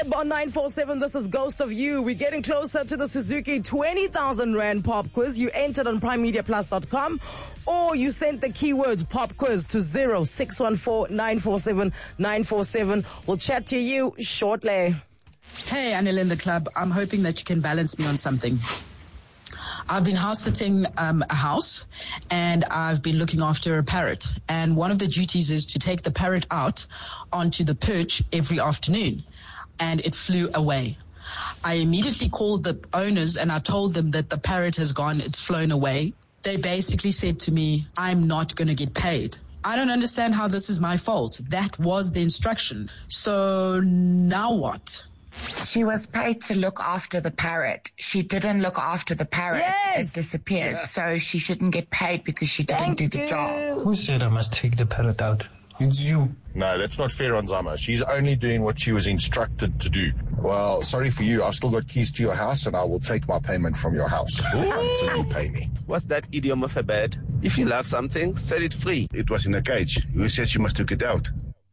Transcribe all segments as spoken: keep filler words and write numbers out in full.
On nine four seven, this is Ghost of You. We're getting closer to the Suzuki twenty thousand Rand pop quiz. You entered on prime media plus dot com or you sent the keywords pop quiz to zero six one four nine four seven nine four seven. We'll chat to you shortly. Hey, Anil in the club. I'm hoping that you can balance me on something. I've been house sitting um, a house and I've been looking after a parrot. And one of the duties is to take the parrot out onto the perch every afternoon. And it flew away. I immediately called the owners and I told them that the parrot has gone, it's flown away. They basically said to me, I'm not going to get paid. I don't understand how this is my fault. That was the instruction. So now what? She was paid to look after the parrot. She didn't look after the parrot. Yes. It disappeared. Yeah. So she shouldn't get paid because she didn't Thank do the you. job. Who said I must take the parrot out? It's you. No, that's not fair on Zama. She's only doing what she was instructed to do. Well, sorry for you. I've still got keys to your house and I will take my payment from your house until you pay me. What's that idiom of a bird? If you love something, set it free. It was in a cage. You said she must take it out.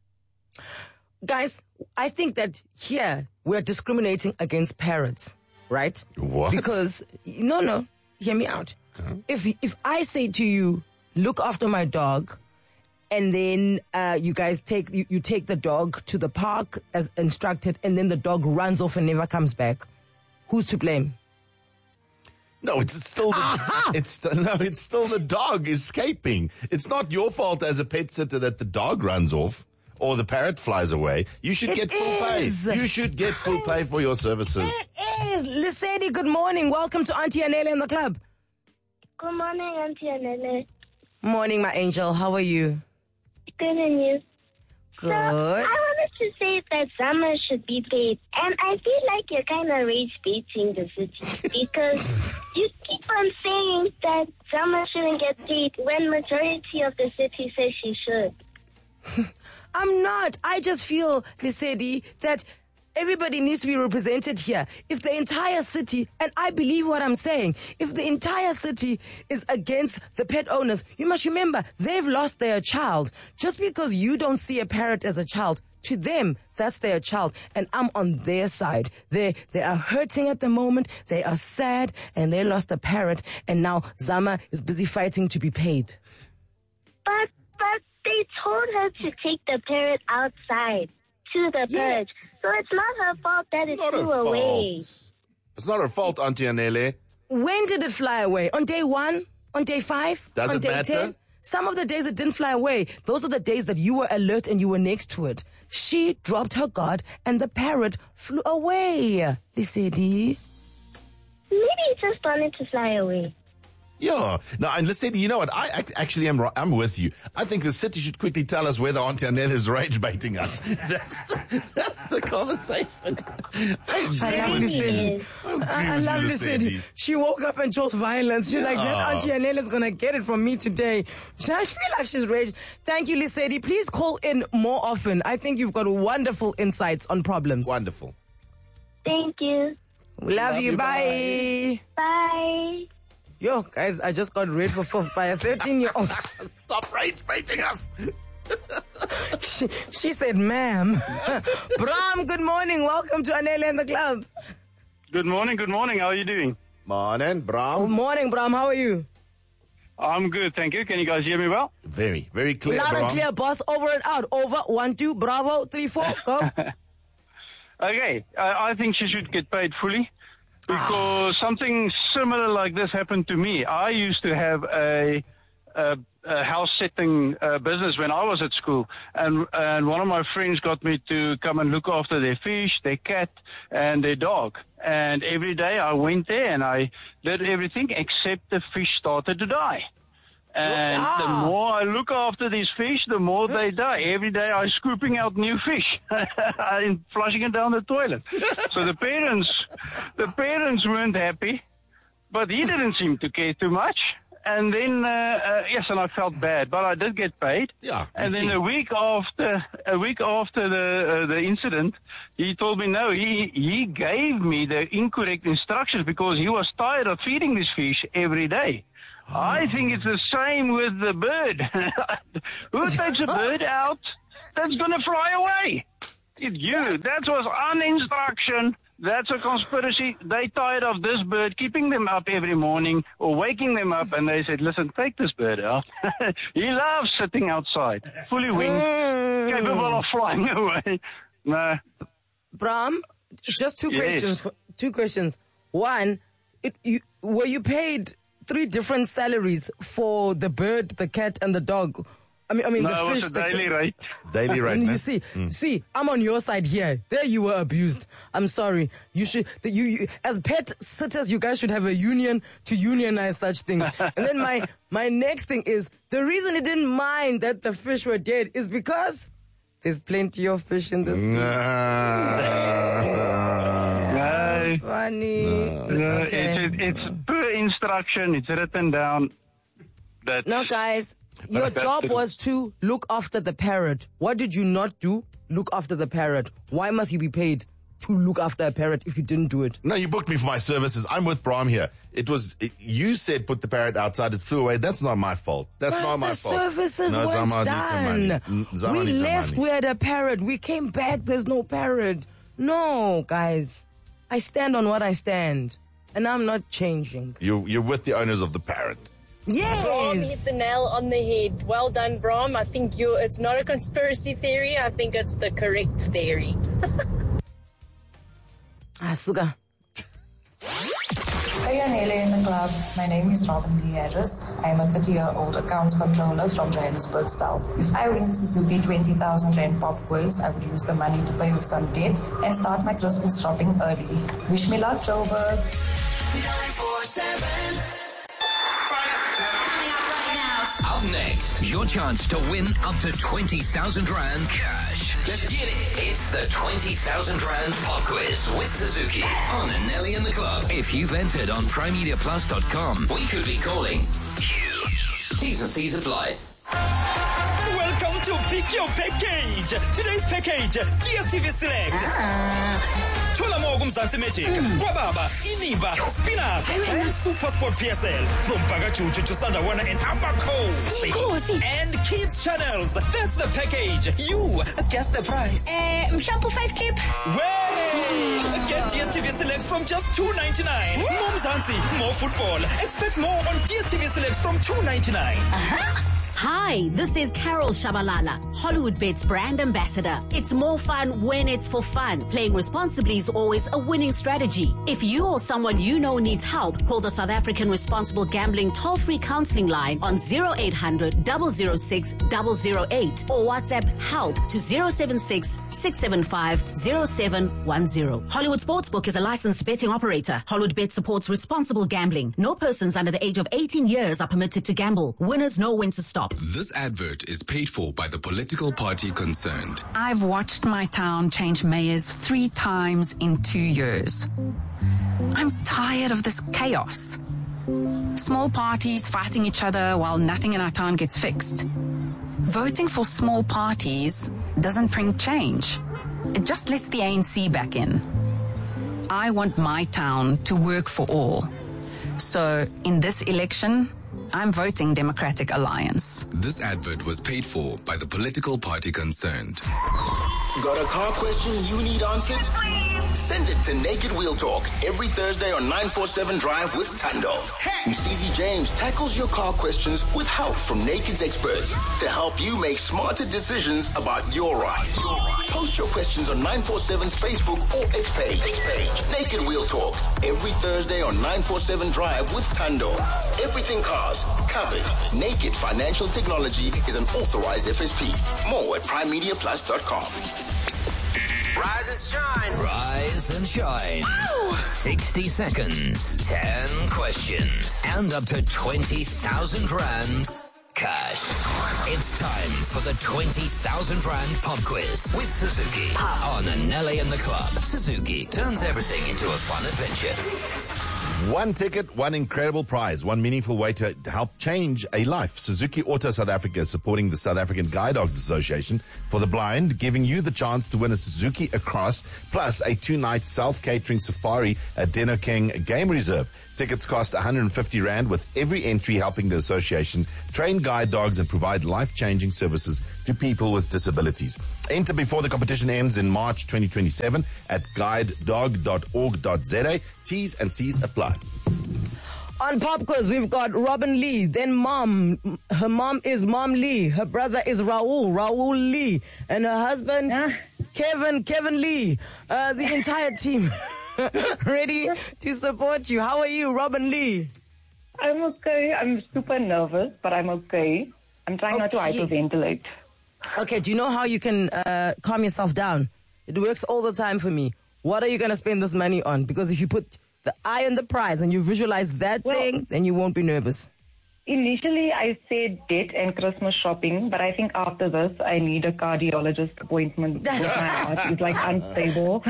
Guys, I think that here we're discriminating against parrots, right? What? Because, no, no, hear me out. Huh? If if I say to you, look after my dog, and then uh, you guys take you, you take the dog to the park as instructed, and then the dog runs off and never comes back, who's to blame? No, it's still the, it's no, it's still the dog escaping. It's not your fault as a pet sitter that the dog runs off or the parrot flies away. You should It get full is. pay. You should get full pay for your services. It is. Lisedi, good morning. Welcome to Auntie Anele in the club. Good morning, Auntie Anele. Morning, my angel. How are you? Good, and you? Good. So, I wanted to say that Zama should be paid. And I feel like you're kind of rage baiting the city because you keep on saying that Zama shouldn't get paid when majority of the city says she should. I'm not. I just feel, Lisedi, that everybody needs to be represented here. If the entire city, and I believe what I'm saying, if the entire city is against the pet owners, you must remember, they've lost their child. Just because you don't see a parrot as a child, to them, that's their child. And I'm on their side. They, they are hurting at the moment. They are sad, and they lost a parrot. And now Zama is busy fighting to be paid. But, but they told her to take the parrot outside to the Yeah. perch. So it's not her fault that It's it not her flew away. fault. It's not her fault, Auntie Anele. When did it fly away? On day one? On day five? Does on it day matter? ten? Some of the days it didn't fly away. Those are the days that you were alert and you were next to it. She dropped her guard and the parrot flew away. Lisedi. Maybe it just wanted to fly away. Yeah. No, and listen, you know what? I act- actually am. I'm with you. I think the city should quickly tell us whether Auntie Anele is rage baiting us. That's the, that's the conversation. I, I love Lisedi. I, I love Lisedi. She woke up and chose violence. She's like, that Auntie Anele is going to get it from me today. I feel like she's rage. Thank you, Lisedi. Please call in more often. I think you've got wonderful insights on problems. Wonderful. Thank you. We love, Love you. you. Bye. Bye. Yo, guys, I just got raped for fourth by a thirteen-year-old. Stop rage baiting us. she, she said, ma'am. Bram, good morning. Welcome to Anele and the club. Good morning, good morning. How are you doing? Morning, Good Bram. morning, Bram. How are you? I'm good, thank you. Can you guys hear me well? Very, very clear, Loud Bram. and clear, boss. Over and out. Over. One, two. Bravo. Three, four. Go. Okay, uh, I think she should get paid fully because something similar like this happened to me. I used to have a, a, a house setting uh, business when I was at school, and and one of my friends got me to come and look after their fish, their cat, and their dog. And every day I went there and I did everything except the fish started to die. And Ah. the more I look after these fish, the more they die. Every day I'm scooping out new fish and flushing it down the toilet. So the parents, the parents weren't happy, but he didn't seem to care too much. And then, uh, uh, yes, and I felt bad, but I did get paid. Yeah, you And then see. a week after, a week after the uh, the incident, he told me no. He he gave me the incorrect instructions because he was tired of feeding this fish every day. I think it's the same with the bird. Who takes a bird out that's going to fly away? It, you, that was on instruction. That's a conspiracy. They tired of this bird keeping them up every morning or waking them up, and they said, listen, take this bird out. He loves sitting outside, fully winged, mm. capable of flying away. No. Bram, just two yes. questions. Two questions. One, it, you, were you paid three different salaries for the bird, the cat, and the dog? I mean, I mean, no, the fish. It's a daily rate. Daily rate. You see, mm. see, I'm on your side here. There, you were abused. I'm sorry. You should, the, you, you, as pet sitters, you guys should have a union to unionize such things. And then my, my next thing is the reason he didn't mind that the fish were dead is because there's plenty of fish in the sea. No. Funny. No, Okay. it's, it's per instruction. It's written down. That No, guys. Your job was to look after the parrot. What did you not do? Look after the parrot. Why must you be paid to look after a parrot if you didn't do it? No, you booked me for my services. I'm with Bram here. It was, it, you said put the parrot outside. It flew away. That's not my fault. That's but not my the fault. services no, weren't Zama done. needs some money. Zama We needs some left, money. we had a parrot. We came back, there's no parrot. No, guys. I stand on what I stand. And I'm not changing. You, you're with the owners of the parrot. Yes. Bram hit the nail on the head. Well done, Bram. I think you it's not a conspiracy theory. I think it's the correct theory. Asuka. Hey, Anele in the club. My name is Robin Lee Harris. I am a thirty-year-old accounts controller from Johannesburg South. If I win the Suzuki twenty thousand Rand pop quiz, I would use the money to pay off some debt and start my Christmas shopping early. Wish me luck, Joburg. nine four seven. Up next, your chance to win up to twenty thousand Rand cash. Let's get it. It's the twenty thousand Rand pop quiz with Suzuki on Nelly in the Club. If you've entered on prime media plus dot com, we could be calling you. T's and C's apply. Welcome to Pick Your Package. Today's package, D S T V Select. Ah. Thola mo kumzansi Magic, Kwababa, Iniva, Spinners, and Super Sport P S L. From Bagachuchu to Sandawana and Abakosi. And Kids Channels. That's the package. You guess the price. Uh, Mshampo five clip. Wait! Get D S T V Select from just two ninety-nine. More Mzansi, more football. Expect more on D S T V Select from two ninety-nine. Uh-huh. Hi, this is Carol Shabalala, Hollywood Bets brand ambassador. It's more fun when it's for fun. Playing responsibly is always a winning strategy. If you or someone you know needs help, call the South African Responsible Gambling toll-free counseling line on zero eight hundred, double oh six, double oh eight or WhatsApp help to zero seven six, six seven five, zero seven one zero. Hollywood Sportsbook is a licensed betting operator. Hollywood Bet supports responsible gambling. No persons under the age of eighteen years are permitted to gamble. Winners know when to stop. This advert is paid for by the political party concerned. I've watched my town change mayors three times in two years. I'm tired of this chaos. Small parties fighting each other while nothing in our town gets fixed. Voting for small parties doesn't bring change. It just lets the A N C back in. I want my town to work for all. So in this election, I'm voting Democratic Alliance. This advert was paid for by the political party concerned. Got a car question you need answered? Send it to Naked Wheel Talk every Thursday on nine forty-seven Drive with Tando. Msizi James tackles your car questions with help from Naked's experts to help you make smarter decisions about your ride. Post your questions on nine forty-seven's Facebook or X page. Naked Wheel Talk every Thursday on nine forty-seven Drive with Tando. Everything cars covered. Naked Financial Technology is an authorized F S P. More at prime media plus dot com. Rise and shine. Rise and shine. Ow! sixty seconds, ten questions, and up to twenty thousand Rand cash. It's time for the twenty thousand Rand pop quiz with Suzuki on Nelly in the Club. Suzuki turns everything into a fun adventure. One ticket, one incredible prize, one meaningful way to help change a life. Suzuki Auto South Africa is supporting the South African Guide Dogs Association for the Blind, giving you the chance to win a Suzuki Across plus a two-night self-catering safari at Denokeng Game Reserve. Tickets cost one hundred fifty rand, with every entry helping the association train guide dogs and provide life-changing services to people with disabilities. Enter before the competition ends in March twenty twenty-seven at guide dog dot org dot za. T's and C's apply. On Pop Quiz, we've got Robin Lee, then Mom. Her mom is Mom Lee. Her brother is Raul, Raul Lee. And her husband, uh. Kevin, Kevin Lee. Uh, the entire team ready to support you. How are you, Robin Lee? I'm okay. I'm super nervous, but I'm okay. I'm trying okay. not to hyperventilate. Okay, do you know how you can uh, calm yourself down? It works all the time for me. What are you going to spend this money on? Because if you put the eye on the prize and you visualize that well, thing, then you won't be nervous. Initially, I said debt and Christmas shopping, but I think after this, I need a cardiologist appointment because my heart is like unstable.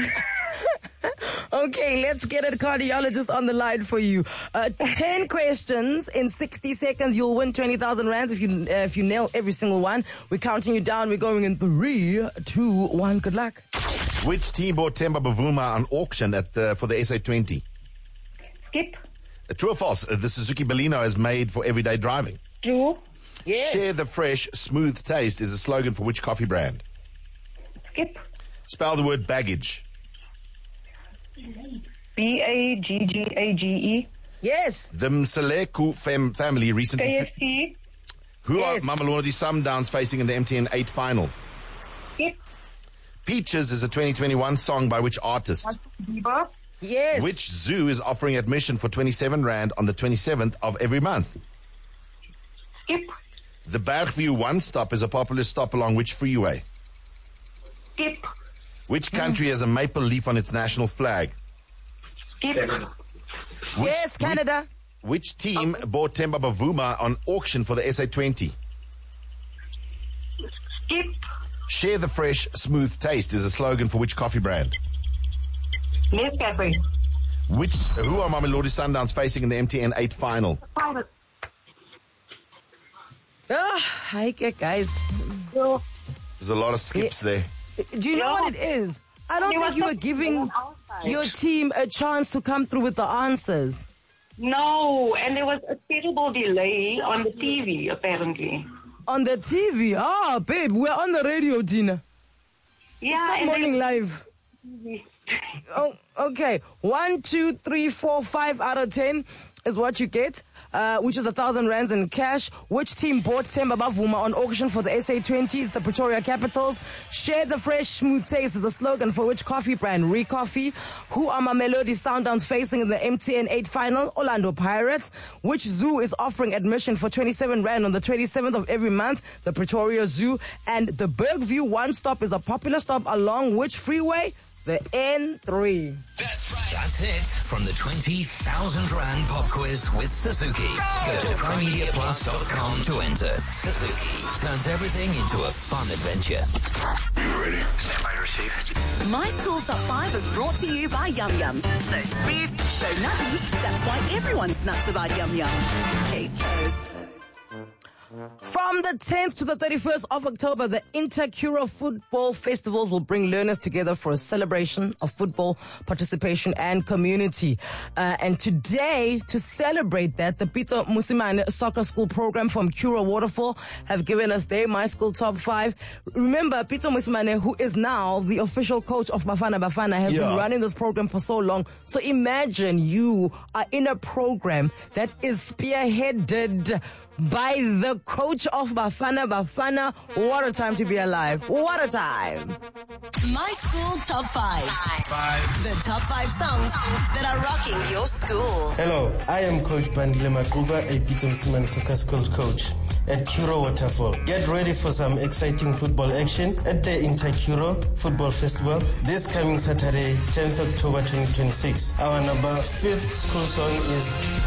Okay, let's get a cardiologist on the line for you. Uh, ten questions in sixty seconds. You'll win twenty thousand rands if you uh, if you nail every single one. We're counting you down. We're going in three, two, one. Good luck. Which team bought Themba Bavuma on auction at the, for the S A twenty? Skip. Uh, true or false? Uh, the Suzuki Baleno is made for everyday driving. True. Yes. Share the fresh, smooth taste is a slogan for which coffee brand? Skip. Spell the word baggage. B A G G A G E. Yes. The Mseleku fam- family recently... K F C. Who yes. are Mamelodi Sundowns facing in the M T N eight final? Skip. Peaches is a twenty twenty-one song by which artist? Bieber. Yes. Which zoo is offering admission for twenty-seven rand on the twenty-seventh of every month? Skip. The Bergview One Stop is a popular stop along which freeway? Skip. Which country has a maple leaf on its national flag? Skip. Which, yes, Canada. Which, which team okay. bought Themba Bavuma on auction for the S A twenty? Skip. Share the fresh, smooth taste is a slogan for which coffee brand? Nescafe. Which, who are Mamelodi Sundowns facing in the M T N eight final? Pirate. Ah, hi, guys. There's a lot of skips yeah. there. Do you know what it is? I don't think you were giving your team a chance to come through with the answers. No, and there was a terrible delay on the T V, apparently. On the T V? Ah, babe, we're on the radio, Tina. Yeah. It's not morning then- live. Oh, okay. One, two, three, four, five out of ten is what you get, uh, which is a thousand rands in cash. Which team bought Themba Bavuma on auction for the S A twenty? It's the Pretoria Capitals. Share the fresh, smooth taste is the slogan for which coffee brand? Recoffee. Who are Mamelodi Sundowns facing in the M T N eight final? Orlando Pirates. Which zoo is offering admission for twenty-seven rand on the twenty-seventh of every month? The Pretoria Zoo. And the Bergview One Stop is a popular stop along which freeway? The N three. That's right. That's it from the twenty thousand Rand Pop Quiz with Suzuki. Go, Go to prime media plus dot com to enter. Suzuki turns everything into a fun adventure. You ready? Stand by to receive. My School Top five is brought to you by Yum Yum. So smooth, so nutty, that's why everyone's nuts about Yum Yum. Quesos. From the tenth to the thirty-first of October, the Intercura Football Festivals will bring learners together for a celebration of football participation and community. Uh, and today, to celebrate that, the Peter Musimane Soccer School program from Cura Waterfall have given us their My School Top five. Remember, Peter Musimane, who is now the official coach of Bafana Bafana, has yeah. been running this program for so long. So imagine you are in a program that is spearheaded by the coach of Bafana Bafana. What a time to be alive. What a time. My School Top five. Five. The top five songs that are rocking your school. Hello, I am Coach Bandile Makuba, a Peter Musimane Soccer School coach at Cura Waterfall. Get ready for some exciting football action at the Intercura Football Festival this coming Saturday, tenth of October twenty twenty-six. Our number fifth school song is